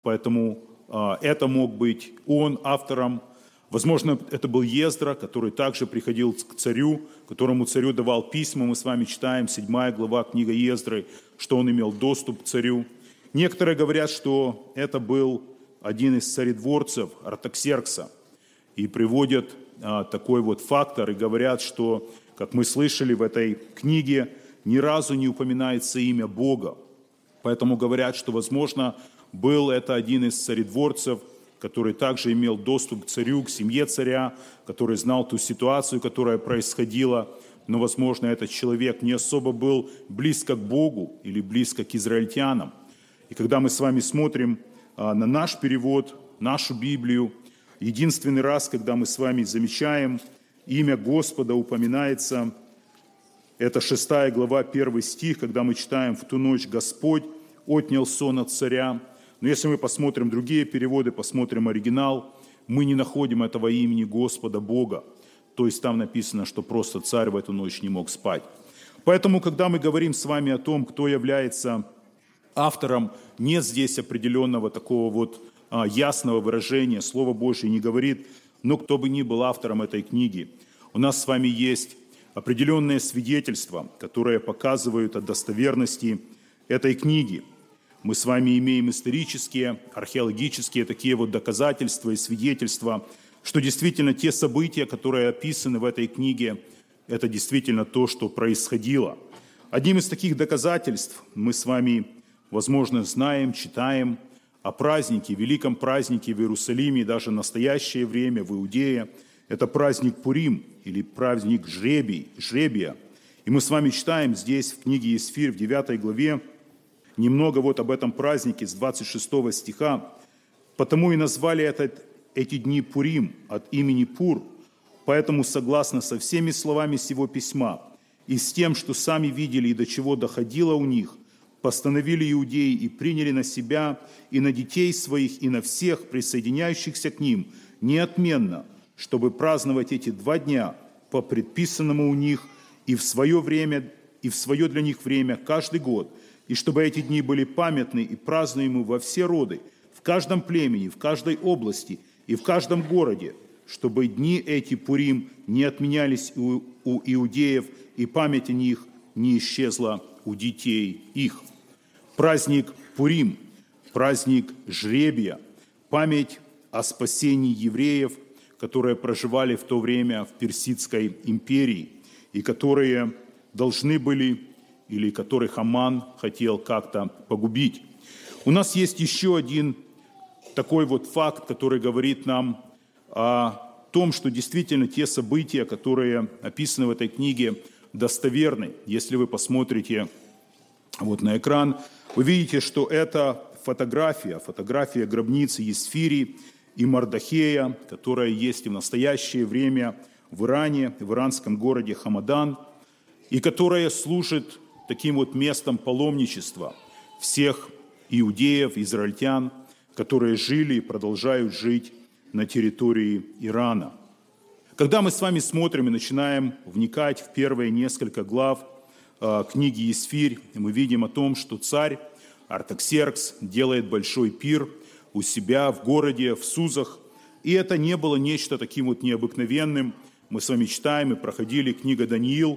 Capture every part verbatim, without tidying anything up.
Поэтому а, это мог быть он автором. Возможно, это был Ездра, который также приходил к царю, которому царю давал письма. Мы с вами читаем, седьмая глава, книга Ездры, что он имел доступ к царю. Некоторые говорят, что это был один из царедворцев Артаксеркса. И приводят а, такой вот фактор и говорят, что, как мы слышали в этой книге, ни разу не упоминается имя Бога. Поэтому говорят, что, возможно, был это один из царедворцев, который также имел доступ к царю, к семье царя, который знал ту ситуацию, которая происходила. Но, возможно, этот человек не особо был близко к Богу или близко к израильтянам. И когда мы с вами смотрим а, на наш перевод, нашу Библию, единственный раз, когда мы с вами замечаем, имя Господа упоминается, это шестая глава, первый стих, когда мы читаем: «В ту ночь Господь отнял сон от царя». Но если мы посмотрим другие переводы, посмотрим оригинал, мы не находим этого имени Господа Бога. То есть там написано, что просто царь в эту ночь не мог спать. Поэтому, когда мы говорим с вами о том, кто является автором, нет здесь определенного такого вот а, ясного выражения. Слово Божье не говорит, но кто бы ни был автором этой книги. У нас с вами есть определенные свидетельства, которые показывают о достоверности этой книги. Мы с вами имеем исторические, археологические такие вот доказательства и свидетельства, что действительно те события, которые описаны в этой книге, это действительно то, что происходило. Одним из таких доказательств мы с вами, возможно, знаем, читаем о празднике, великом празднике в Иерусалиме, даже в настоящее время в Иудее. Это праздник Пурим или праздник жребий, жребия. И мы с вами читаем здесь в книге Есфирь в девятой главе немного вот об этом празднике с двадцать шестого стиха. «Потому и назвали этот, эти дни Пурим от имени Пур, поэтому согласно со всеми словами сего письма и с тем, что сами видели и до чего доходило у них, постановили иудеи и приняли на себя и на детей своих и на всех присоединяющихся к ним неотменно, чтобы праздновать эти два дня по предписанному у них и в свое время, и в свое для них время каждый год, и чтобы эти дни были памятны и празднуемы во все роды, в каждом племени, в каждой области и в каждом городе, чтобы дни эти Пурим не отменялись у, у иудеев, и память о них не исчезла у детей их». Праздник Пурим, праздник жребия, память о спасении евреев, которые проживали в то время в Персидской империи и которые должны были, или которых Аман хотел как-то погубить. У нас есть еще один такой вот факт, который говорит нам о том, что действительно те события, которые описаны в этой книге, достоверны. Если вы посмотрите вот на экран, вы видите, что это фотография, фотография гробницы Есфири и Мардахея, которая есть и в настоящее время в Иране, в иранском городе Хамадан, и которая служит таким вот местом паломничества всех иудеев, израильтян, которые жили и продолжают жить на территории Ирана. Когда мы с вами смотрим и начинаем вникать в первые несколько глав э, книги Есфирь, мы видим о том, что царь Артаксеркс делает большой пир у себя в городе, в Сузах. И это не было нечто таким вот необыкновенным. Мы с вами читаем и проходили книгу Даниил,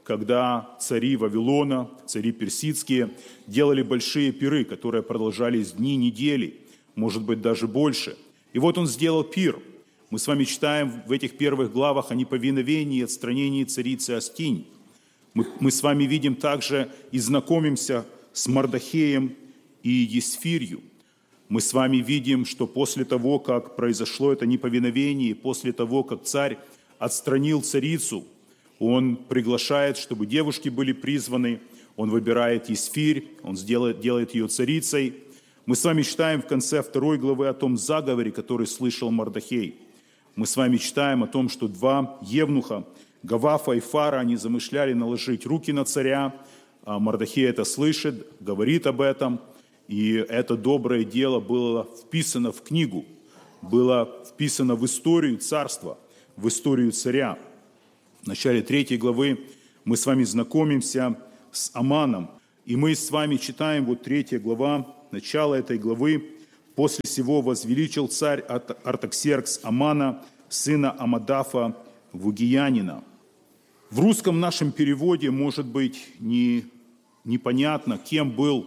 когда цари Вавилона, цари персидские, делали большие пиры, которые продолжались дни, недели, может быть, даже больше. И вот он сделал пир. Мы с вами читаем в этих первых главах о неповиновении и отстранении царицы Астинь. Мы, мы с вами видим также и знакомимся с Мардахеем и Есфирью. Мы с вами видим, что после того, как произошло это неповиновение, после того, как царь отстранил царицу, он приглашает, чтобы девушки были призваны, он выбирает Есфирь, он сделает, делает ее царицей. Мы с вами читаем в конце второй главы о том заговоре, который слышал Мардахей. Мы с вами читаем о том, что два евнуха, Гавафа и Фара, они замышляли наложить руки на царя. А Мардахей это слышит, говорит об этом, и это доброе дело было вписано в книгу, было вписано в историю царства, в историю царя. В начале третьей главы мы с вами знакомимся с Аманом, и мы с вами читаем, вот третья глава, начало этой главы, После сего возвеличил царь Артаксеркс Амана, сына Амадафа, Вугиянина». В русском нашем переводе, может быть, не, непонятно, кем был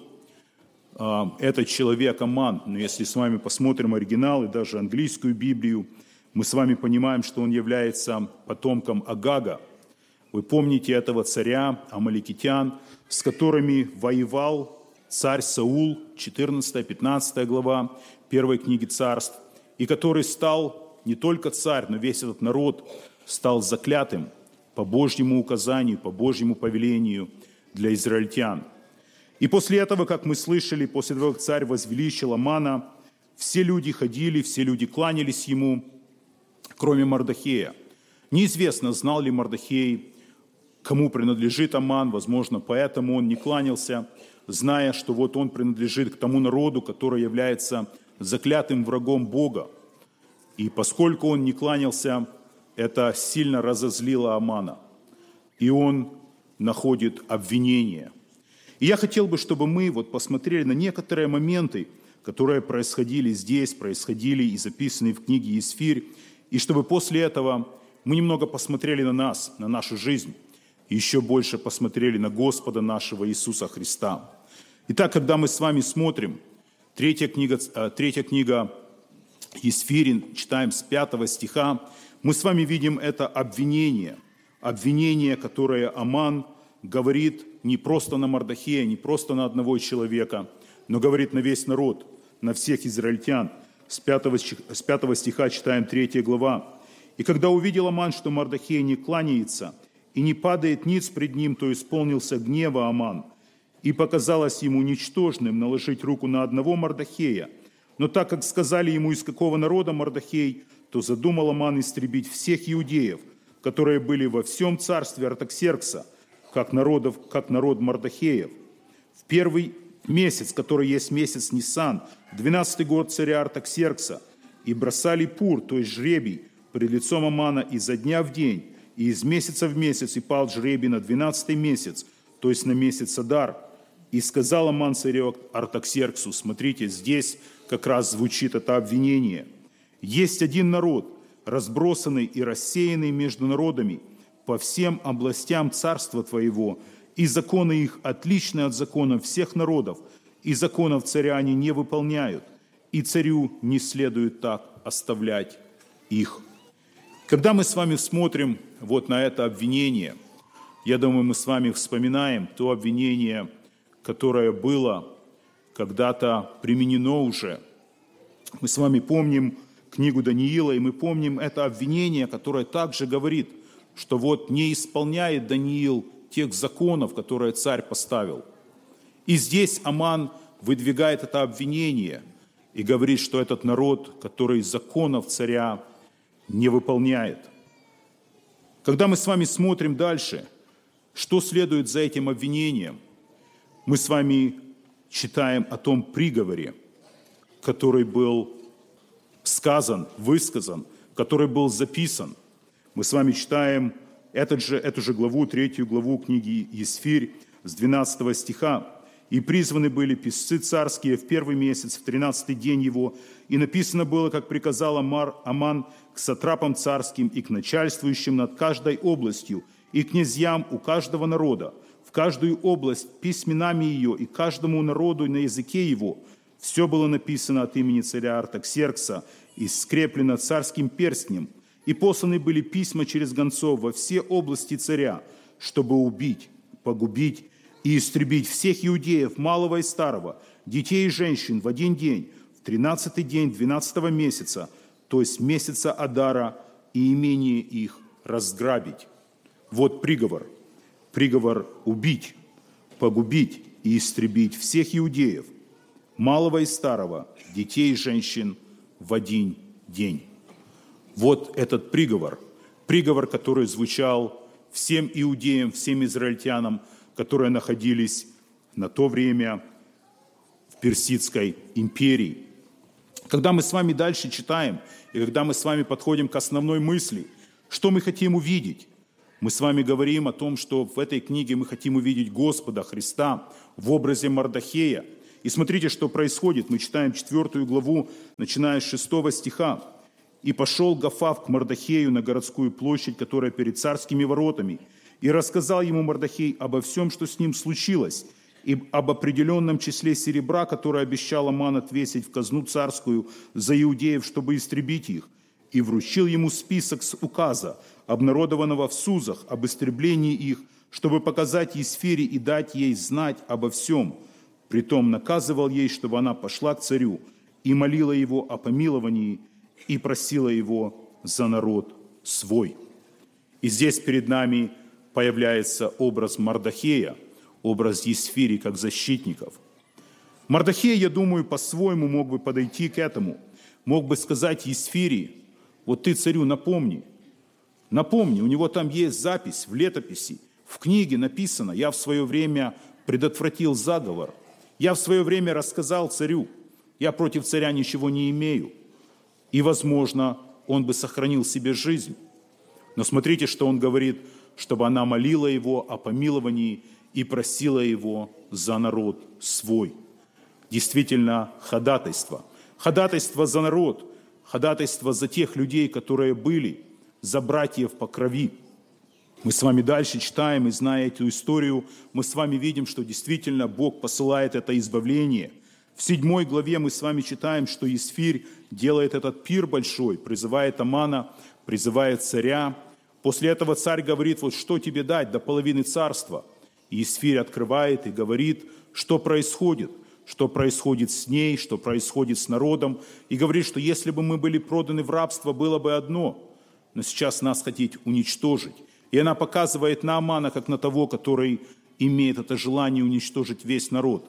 э, этот человек Аман. Но если с вами посмотрим оригинал и даже английскую Библию, мы с вами понимаем, что он является потомком Агага. Вы помните этого царя, амаликитян, с которыми воевал царь Саул, четырнадцатая-пятнадцатая глава первой книги Царств, и который стал не только царь, но весь этот народ стал заклятым по Божьему указанию, по Божьему повелению для израильтян. И после этого, как мы слышали, после того, как царь возвеличил Амана, все люди ходили, все люди кланялись ему, кроме Мардохея. Неизвестно, знал ли Мардохей, кому принадлежит Аман, возможно, поэтому он не кланялся, зная, что вот он принадлежит к тому народу, который является заклятым врагом Бога. И поскольку он не кланялся, это сильно разозлило Амана, и он находит обвинение. И я хотел бы, чтобы мы вот посмотрели на некоторые моменты, которые происходили здесь, происходили и записаны в книге Исфирь, и чтобы после этого мы немного посмотрели на нас, на нашу жизнь, и еще больше посмотрели на Господа нашего Иисуса Христа. Итак, когда мы с вами смотрим, третья книга, третья книга Исфирь, читаем с пятого стиха, мы с вами видим это обвинение, обвинение, которое Аман говорит не просто на Мардохея, не просто на одного человека, но говорит на весь народ, на всех израильтян. С пятого, с пятого стиха читаем третья глава. «И когда увидел Аман, что Мардохей не кланяется и не падает ниц пред ним, то исполнился гнева Аман, и показалось ему ничтожным наложить руку на одного Мардохея. Но так как сказали ему, из какого народа Мардохей, то задумал Аман истребить всех иудеев, которые были во всем царстве Артаксеркса, как, народов, как народ Мардохеев. В первый месяц, который есть месяц Нисан, двенадцатый год царя Артаксеркса, и бросали пур, то есть жребий, пред лицом Амана изо дня в день, и из месяца в месяц, и пал жребий на двенадцатый месяц, то есть на месяц Адар. И сказал Аман царю Артаксерксу», смотрите, здесь как раз звучит это обвинение, «есть один народ, разбросанный и рассеянный между народами по всем областям царства твоего, и законы их отличны от законов всех народов, и законов царя они не выполняют, и царю не следует так оставлять их». Когда мы с вами смотрим вот на это обвинение, я думаю, мы с вами вспоминаем то обвинение, которое было когда-то применено уже. Мы с вами помним книгу Даниила, и мы помним это обвинение, которое также говорит, что вот не исполняет Даниил тех законов, которые царь поставил. И здесь Аман выдвигает это обвинение и говорит, что этот народ, который законов царя не выполняет. Когда мы с вами смотрим дальше, что следует за этим обвинением, мы с вами читаем о том приговоре, который был сказан, высказан, который был записан. Мы с вами читаем этот же, эту же главу, третью главу книги Исфирь с двенадцатого стиха. «И призваны были писцы царские в первый месяц, в тринадцатый день его, и написано было, как приказал Амар, Аман к сатрапам царским и к начальствующим над каждой областью, и князьям у каждого народа, в каждую область письменами ее, и каждому народу на языке его. Все было написано от имени царя Артаксеркса и скреплено царским перстнем. И посланы были письма через гонцов во все области царя, чтобы убить, погубить и истребить всех иудеев, малого и старого, детей и женщин в один день, в тринадцатый день двенадцатого месяца, то есть месяца Адара, и имение их разграбить». Вот приговор. Приговор убить, погубить и истребить всех иудеев, малого и старого, детей и женщин в один день. Вот этот приговор. Приговор, который звучал всем иудеям, всем израильтянам, которые находились на то время в Персидской империи. Когда мы с вами дальше читаем, и когда мы с вами подходим к основной мысли, что мы хотим увидеть? Мы с вами говорим о том, что в этой книге мы хотим увидеть Господа Христа в образе Мардохея. И смотрите, что происходит. Мы читаем четвертую главу, начиная с шестого стиха. «И пошел Гафав к Мардохею на городскую площадь, которая перед царскими воротами, и рассказал ему Мардохей обо всем, что с ним случилось, и об определенном числе серебра, которое обещал Аман отвесить в казну царскую за иудеев, чтобы истребить их, и вручил ему список с указа, обнародованного в Сузах, об истреблении их, чтобы показать Есфире и дать ей знать обо всем. Притом наказывал ей, чтобы она пошла к царю и молила его о помиловании и просила его за народ свой». И здесь перед нами появляется образ Мардохея, образ Есфири как защитников. Мардохей, я думаю, по-своему мог бы подойти к этому. Мог бы сказать Есфири: вот ты царю напомни, напомни, у него там есть запись в летописи, в книге написано: я в свое время предотвратил заговор, я в свое время рассказал царю, я против царя ничего не имею. И, возможно, он бы сохранил себе жизнь. Но смотрите, что он говорит: чтобы она молила его о помиловании и просила его за народ свой. Действительно, ходатайство. Ходатайство за народ, ходатайство за тех людей, которые были, за братьев по крови. Мы с вами дальше читаем, и зная эту историю, мы с вами видим, что действительно Бог посылает это избавление. В седьмой главе мы с вами читаем, что Есфирь делает этот пир большой, призывает Амана, призывает царя. После этого царь говорит: вот что тебе дать до половины царства? И Есфирь открывает и говорит, что происходит, что происходит с ней, что происходит с народом. И говорит, что если бы мы были проданы в рабство, было бы одно, но сейчас нас хотеть уничтожить. И она показывает на Амана, как на того, который имеет это желание уничтожить весь народ.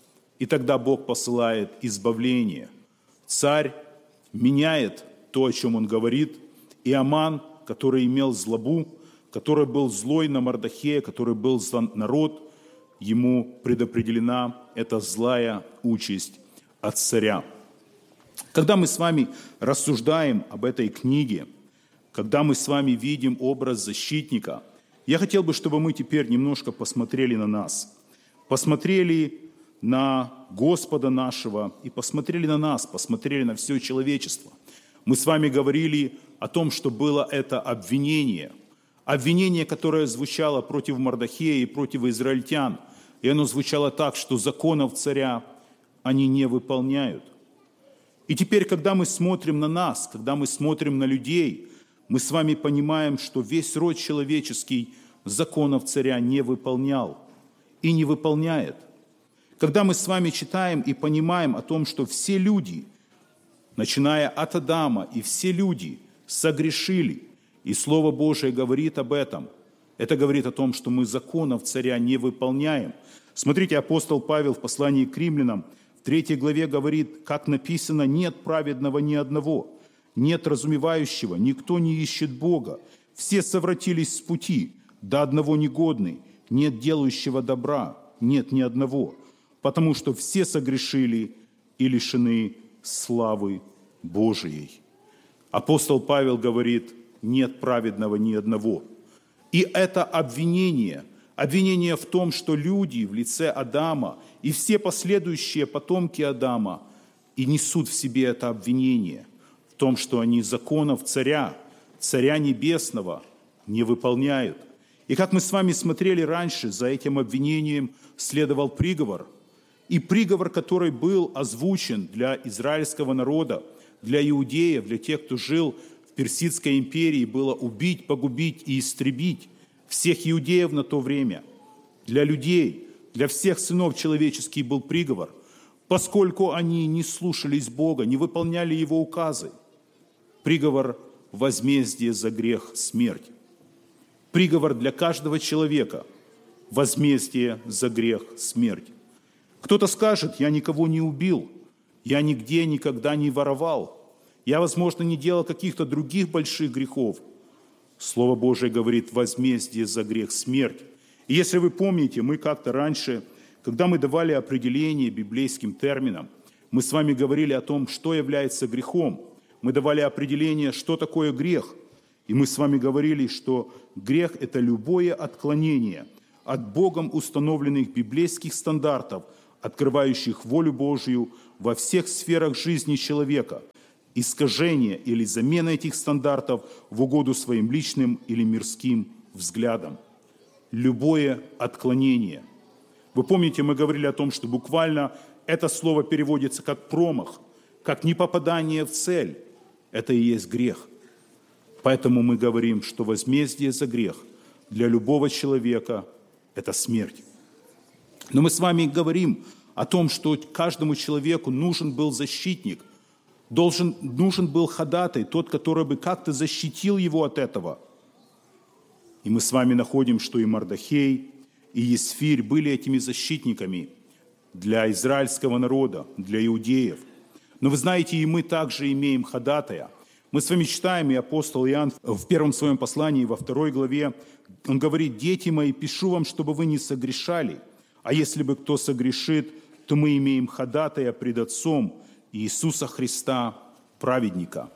И тогда Бог посылает избавление. Царь меняет то, о чем он говорит, и Аман, который имел злобу, который был злой на Мардохея, который был за народ, ему предопределена эта злая участь от царя. Когда мы с вами рассуждаем об этой книге, когда мы с вами видим образ защитника, я хотел бы, чтобы мы теперь немножко посмотрели на нас, посмотрели на Господа нашего и посмотрели на нас, посмотрели на все человечество. Мы с вами говорили о том, что было это обвинение, обвинение, которое звучало против Мардохея и против израильтян, и оно звучало так, что законов царя они не выполняют. И теперь, когда мы смотрим на нас, когда мы смотрим на людей, мы с вами понимаем, что весь род человеческий законов царя не выполнял и не выполняет. Когда мы с вами читаем и понимаем о том, что все люди, начиная от Адама, и все люди согрешили, и Слово Божие говорит об этом, это говорит о том, что мы законов царя не выполняем. Смотрите, апостол Павел в послании к римлянам в третьей главе говорит, как написано: «Нет праведного ни одного, нет разумевающего, никто не ищет Бога, все совратились с пути, до одного негодный, нет делающего добра, нет ни одного, потому что все согрешили и лишены славы Божией». Апостол Павел говорит: нет праведного ни одного. И это обвинение, обвинение в том, что люди в лице Адама и все последующие потомки Адама и несут в себе это обвинение в том, что они законов царя, царя небесного не выполняют. И как мы с вами смотрели раньше, за этим обвинением следовал приговор. И приговор, который был озвучен для израильского народа, для иудеев, для тех, кто жил в Персидской империи, было убить, погубить и истребить всех иудеев на то время. Для людей, для всех сынов человеческих был приговор, поскольку они не слушались Бога, не выполняли Его указы. Приговор – возмездие за грех – смерть. Приговор для каждого человека – возмездие за грех – смерть. Кто-то скажет: я никого не убил, я нигде никогда не воровал, я, возможно, не делал каких-то других больших грехов. Слово Божие говорит: возмездие за грех – смерть. И если вы помните, мы как-то раньше, когда мы давали определение библейским терминам, мы с вами говорили о том, что является грехом. Мы давали определение, что такое грех. И мы с вами говорили, что грех – это любое отклонение от Богом установленных библейских стандартов, открывающих волю Божью во всех сферах жизни человека, искажение или замена этих стандартов в угоду своим личным или мирским взглядам. Любое отклонение. Вы помните, мы говорили о том, что буквально это слово переводится как промах, как непопадание в цель. Это и есть грех. Поэтому мы говорим, что возмездие за грех для любого человека – это смерть. Но мы с вами говорим о том, что каждому человеку нужен был защитник, должен, нужен был ходатай, тот, который бы как-то защитил его от этого. И мы с вами находим, что и Мардохей, и Есфирь были этими защитниками для израильского народа, для иудеев. Но вы знаете, и мы также имеем ходатая. Мы с вами читаем, и апостол Иоанн в первом своем послании, во второй главе, он говорит: «Дети мои, пишу вам, чтобы вы не согрешали. А если бы кто согрешит, то мы имеем ходатая пред Отцом Иисуса Христа, праведника».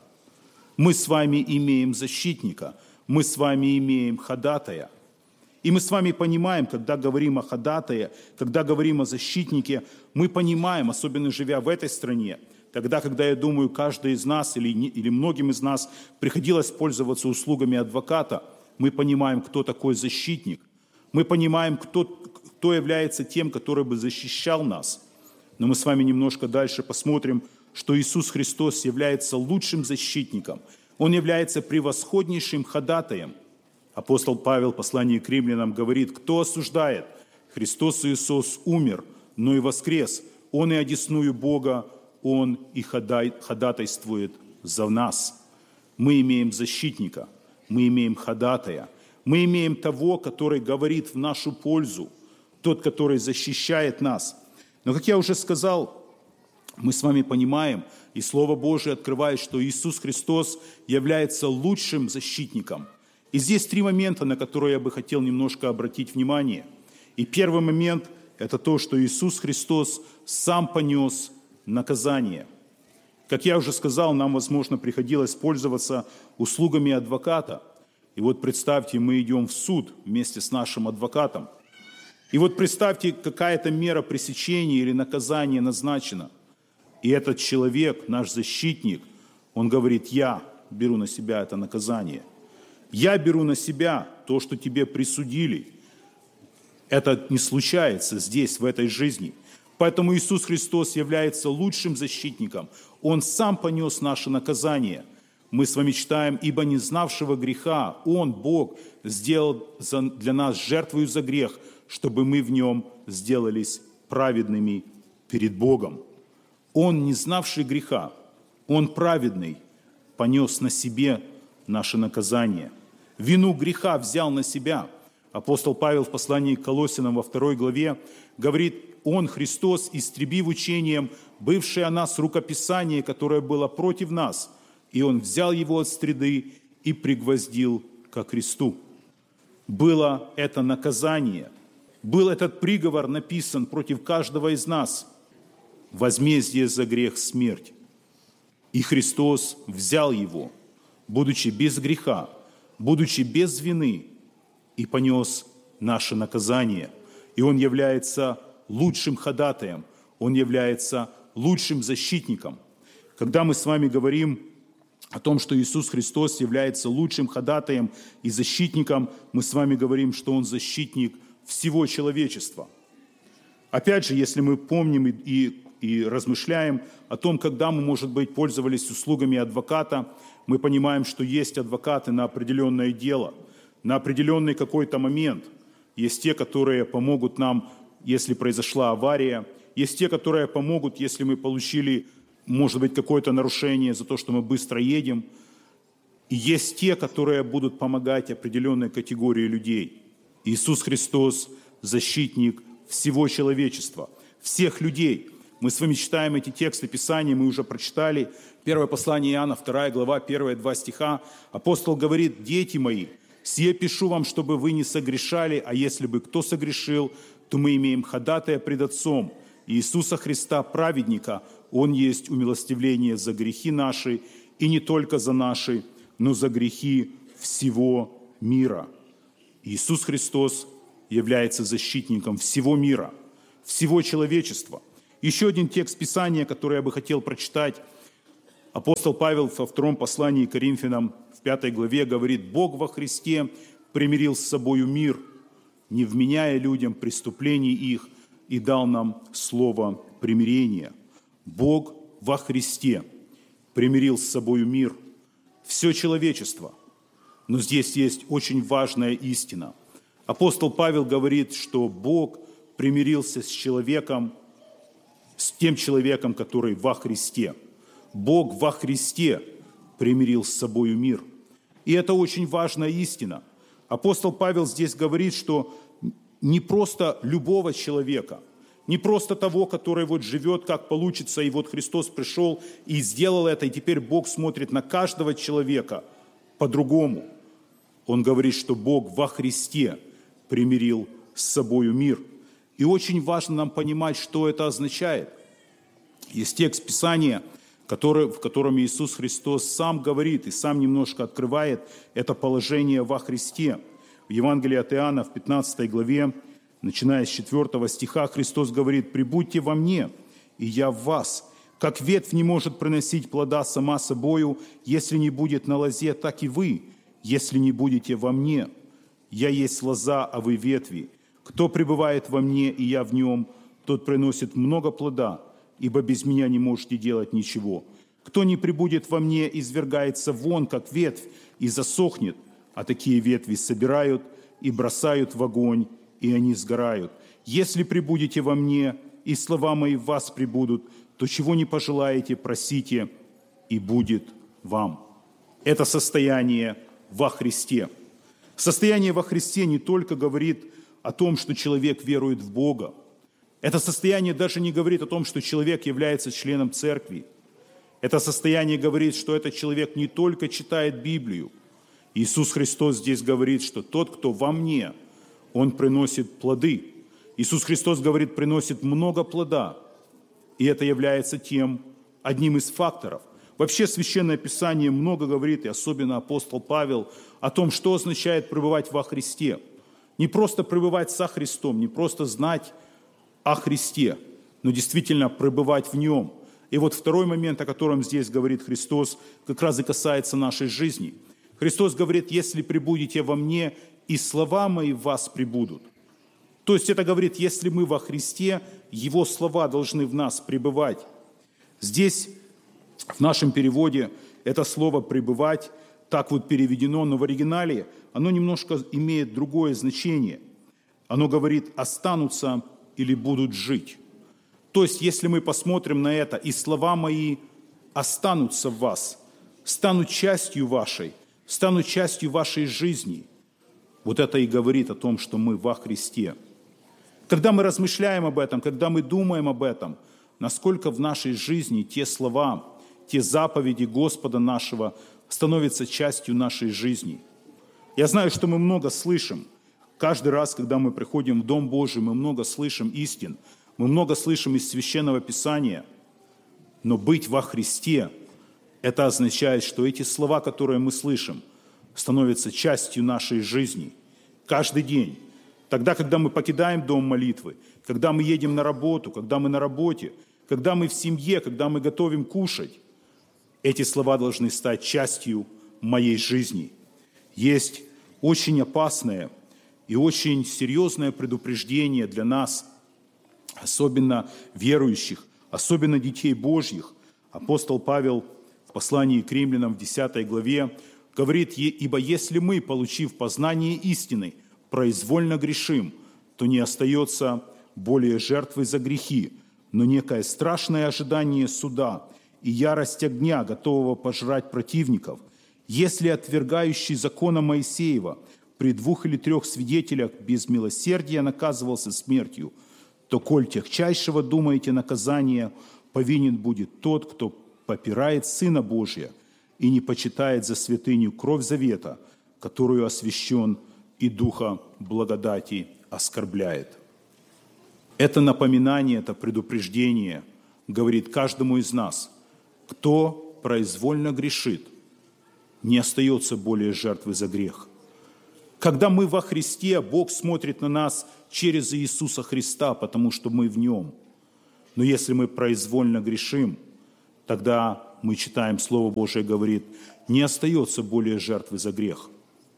Мы с вами имеем защитника, мы с вами имеем ходатая. И мы с вами понимаем, когда говорим о ходатае, когда говорим о защитнике, мы понимаем, особенно живя в этой стране, тогда, когда, я думаю, каждый из нас или, не, или многим из нас приходилось пользоваться услугами адвоката, мы понимаем, кто такой защитник. Мы понимаем, кто, кто является тем, который бы защищал нас. Но мы с вами немножко дальше посмотрим, что Иисус Христос является лучшим защитником. Он является превосходнейшим ходатаем. Апостол Павел в послании к римлянам говорит: «Кто осуждает? Христос Иисус умер, но и воскрес. Он и одесную Бога, Он и ходатайствует за нас». Мы имеем защитника, мы имеем ходатая, мы имеем того, который говорит в нашу пользу, тот, который защищает нас. Но, как я уже сказал, мы с вами понимаем, и Слово Божие открывает, что Иисус Христос является лучшим защитником. И здесь три момента, на которые я бы хотел немножко обратить внимание. И первый момент – это то, что Иисус Христос сам понес наказание. Как я уже сказал, нам, возможно, приходилось пользоваться услугами адвоката. И вот представьте, мы идем в суд вместе с нашим адвокатом. И вот представьте, какая-то мера пресечения или наказания назначена. И этот человек, наш защитник, он говорит: «Я беру на себя это наказание. Я беру на себя то, что тебе присудили». Это не случается здесь, в этой жизни. Поэтому Иисус Христос является лучшим защитником. Он сам понес наше наказание. Мы с вами читаем: «Ибо не знавшего греха Он, Бог, сделал для нас жертвою за грех, чтобы мы в Нем сделались праведными перед Богом». Он, не знавший греха, Он праведный, понес на себе наше наказание. Вину греха взял на себя. Апостол Павел в послании к Колоссянам во второй главе говорит: «Он, Христос, истребив учением бывшее о нас рукописание, которое было против нас, и Он взял его от стреды и пригвоздил ко кресту». Было это наказание, был этот приговор написан против каждого из нас. Возмездие за грех – смерть. И Христос взял его, будучи без греха, будучи без вины, и понес наше наказание. И Он является лучшим ходатаем, Он является лучшим защитником. Когда мы с вами говорим о том, что Иисус Христос является лучшим ходатаем и защитником, мы с вами говорим, что Он защитник всего человечества. Опять же, если мы помним и, и, и размышляем о том, когда мы, может быть, пользовались услугами адвоката, мы понимаем, что есть адвокаты на определенное дело, на определенный какой-то момент. Есть те, которые помогут нам, если произошла авария. Есть те, которые помогут, если мы получили, может быть, какое-то нарушение за то, что мы быстро едем. И есть те, которые будут помогать определенной категории людей. Иисус Христос – защитник всего человечества, всех людей. Мы с вами читаем эти тексты Писания, мы уже прочитали. Первое послание Иоанна, вторая глава, первые два стиха. Апостол говорит: «Дети мои, сие пишу вам, чтобы вы не согрешали, а если бы кто согрешил, то мы имеем ходатая пред Отцом, Иисуса Христа, праведника. Он есть умилостивление за грехи наши, и не только за наши, но за грехи всего мира». Иисус Христос является защитником всего мира. всего человечества. Еще один текст Писания, который я бы хотел прочитать. Апостол Павел во втором послании к Коринфянам в пятой главе говорит: «Бог во Христе примирил с собою мир, не вменяя людям преступлений их, и дал нам слово примирения». Бог во Христе примирил с собою мир, все человечество. Но здесь есть очень важная истина. Апостол Павел говорит, что Бог примирился с человеком, с тем человеком, который во Христе. Бог во Христе примирил с собою мир. И это очень важная истина. Апостол Павел здесь говорит, что не просто любого человека, не просто того, который вот живет, как получится, и вот Христос пришел и сделал это, и теперь Бог смотрит на каждого человека по-другому. Он говорит, что Бог во Христе примирил с собою мир. И очень важно нам понимать, что это означает. Есть текст Писания, который, в котором Иисус Христос сам говорит и сам немножко открывает это положение во Христе. В Евангелии от Иоанна в пятнадцатой главе, начиная с четвёртого стиха, Христос говорит: «Прибудьте во мне, и я в вас. Как ветвь не может приносить плода сама собою, если не будет на лозе, так и вы, если не будете во мне. Я есть лоза, а вы ветви. Кто пребывает во мне, и я в нем, тот приносит много плода, ибо без меня не можете делать ничего. Кто не пребудет во мне, извергается вон, как ветвь, и засохнет, а такие ветви собирают и бросают в огонь, и они сгорают. Если пребудете во мне, и слова мои в вас пребудут, то чего не пожелаете, просите, и будет вам». Это состояние во Христе. Состояние во Христе не только говорит о том, что человек верует в Бога. Это состояние даже не говорит о том, что человек является членом церкви. Это состояние говорит, что этот человек не только читает Библию. Иисус Христос здесь говорит, что тот, кто во мне, он приносит плоды. Иисус Христос говорит, приносит много плода. И это является тем, одним из факторов. Вообще Священное Писание много говорит, и особенно апостол Павел, о том, что означает пребывать во Христе. Не просто пребывать со Христом, не просто знать о Христе, но действительно пребывать в Нем. И вот второй момент, о котором здесь говорит Христос, как раз и касается нашей жизни. Христос говорит: «Если пребудете во мне, и слова мои в вас пребудут». То есть это говорит, если мы во Христе, Его слова должны в нас пребывать. Здесь в нашем переводе это слово «пребывать» так вот переведено, но в оригинале оно немножко имеет другое значение. Оно говорит «останутся или будут жить». То есть, если мы посмотрим на это, и слова мои останутся в вас, станут частью вашей, станут частью вашей жизни. Вот это и говорит о том, что мы во Христе. Когда мы размышляем об этом, когда мы думаем об этом, насколько в нашей жизни те слова, те заповеди Господа нашего становятся частью нашей жизни. Я знаю, что мы много слышим. Каждый раз, когда мы приходим в Дом Божий, мы много слышим истин, мы много слышим из Священного Писания. Но быть во Христе – это означает, что эти слова, которые мы слышим, становятся частью нашей жизни каждый день. Тогда, когда мы покидаем дом молитвы, когда мы едем на работу, когда мы на работе, когда мы в семье, когда мы готовим кушать, эти слова должны стать частью моей жизни. Есть очень опасное и очень серьезное предупреждение для нас, особенно верующих, особенно детей Божьих. Апостол Павел в послании к римлянам в десятой главе говорит: «Ибо если мы, получив познание истины, произвольно грешим, то не остается более жертвы за грехи, но некое страшное ожидание суда и ярость огня, готового пожрать противников. Если отвергающий закона Моисеева при двух или трех свидетелях без милосердия наказывался смертью, то, коль тягчайшего думаете наказания, повинен будет тот, кто попирает Сына Божия и не почитает за святыню кровь завета, которую освящен и духа благодати оскорбляет». Это напоминание, это предупреждение говорит каждому из нас: кто произвольно грешит, не остается более жертвы за грех. Когда мы во Христе, Бог смотрит на нас через Иисуса Христа, потому что мы в Нем. Но если мы произвольно грешим, тогда мы читаем, Слово Божие говорит, не остается более жертвы за грех.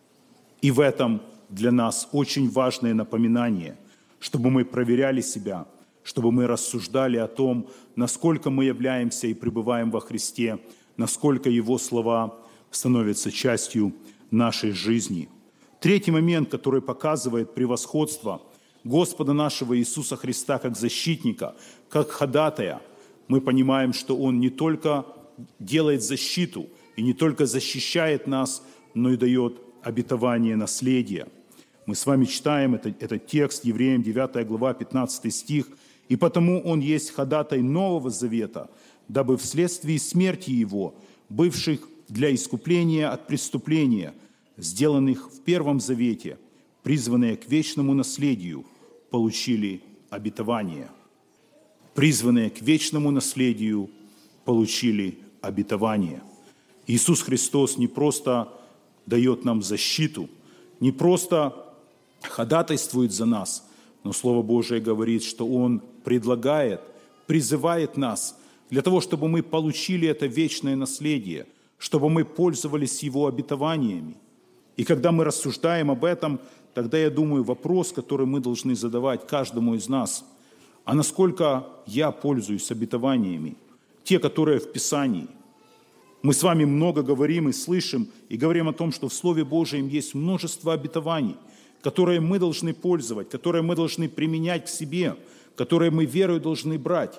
И в этом для нас очень важное напоминание, чтобы мы проверяли себя, чтобы мы рассуждали о том, насколько мы являемся и пребываем во Христе, насколько Его слова становятся частью нашей жизни. Третий момент, который показывает превосходство Господа нашего Иисуса Христа как защитника, как ходатая, мы понимаем, что Он не только делает защиту и не только защищает нас, но и дает обетование наследия. Мы с вами читаем этот, этот текст, Евреям девятая глава, пятнадцатый стих. «И потому Он есть ходатай Нового Завета, дабы вследствие смерти Его, бывших для искупления от преступления, сделанных в Первом Завете, призванные к вечному наследию, получили обетование». Призванные к вечному наследию получили обетование. Иисус Христос не просто дает нам защиту, не просто ходатайствует за нас, но Слово Божие говорит, что Он предлагает, призывает нас для того, чтобы мы получили это вечное наследие, чтобы мы пользовались Его обетованиями. И когда мы рассуждаем об этом, тогда, я думаю, вопрос, который мы должны задавать каждому из нас, а насколько я пользуюсь обетованиями, те, которые в Писании. Мы с вами много говорим и слышим, и говорим о том, что в Слове Божьем есть множество обетований, которые мы должны пользовать, которые мы должны применять к себе, которые мы верой должны брать.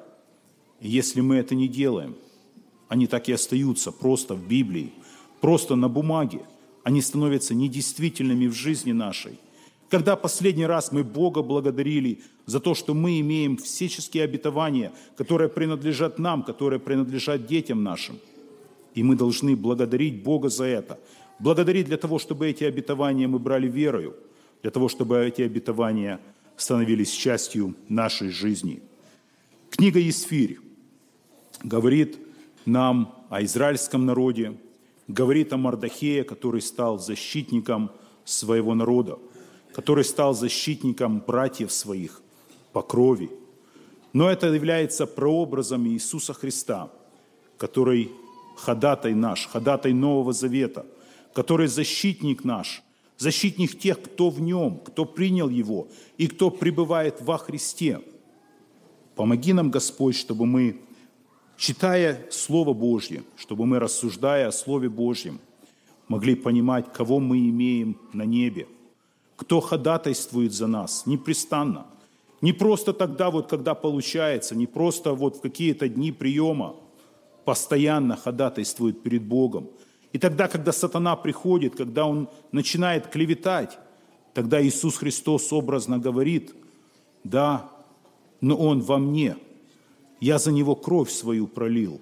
И если мы это не делаем, они так и остаются просто в Библии, просто на бумаге. Они становятся недействительными в жизни нашей. Когда последний раз мы Бога благодарили за то, что мы имеем всяческие обетования, которые принадлежат нам, которые принадлежат детям нашим. И мы должны благодарить Бога за это. Благодарить для того, чтобы эти обетования мы брали верою, для того, чтобы эти обетования становились частью нашей жизни. Книга Есфирь говорит нам о израильском народе, говорит о Мардохее, который стал защитником своего народа, который стал защитником братьев своих по крови. Но это является прообразом Иисуса Христа, который ходатай наш, ходатай Нового Завета, который защитник наш, защитник тех, кто в Нем, кто принял Его и кто пребывает во Христе. Помоги нам, Господь, чтобы мы, читая Слово Божье, чтобы мы, рассуждая о Слове Божьем, могли понимать, кого мы имеем на небе, кто ходатайствует за нас непрестанно. Не просто тогда, вот, когда получается, не просто вот в какие-то дни приема, постоянно ходатайствует перед Богом. И тогда, когда сатана приходит, когда он начинает клеветать, тогда Иисус Христос образно говорит: да, но Он во мне, я за Него кровь свою пролил.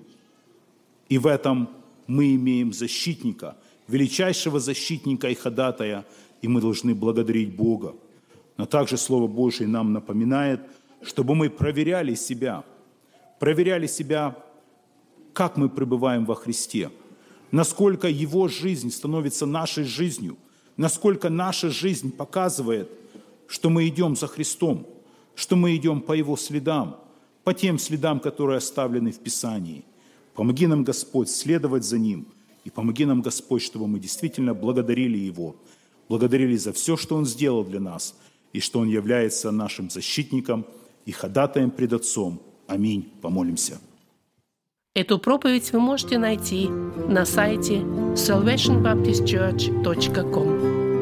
И в этом мы имеем защитника, величайшего защитника и ходатая, и мы должны благодарить Бога. Но также Слово Божие нам напоминает, чтобы мы проверяли себя, проверяли себя, как мы пребываем во Христе, насколько Его жизнь становится нашей жизнью, насколько наша жизнь показывает, что мы идем за Христом, что мы идем по Его следам, по тем следам, которые оставлены в Писании. Помоги нам, Господь, следовать за Ним, и помоги нам, Господь, чтобы мы действительно благодарили Его, благодарили за все, что Он сделал для нас, и что Он является нашим защитником и ходатаем пред Отцом. Аминь. Помолимся. Эту проповедь вы можете найти на сайте salvation baptist church точка com.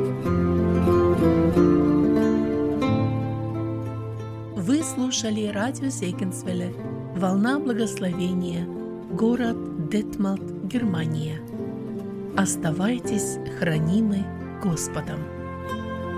Вы слушали радио Зегенсвелле «Волна благословения», город Детмалт, Германия. Оставайтесь хранимы Господом.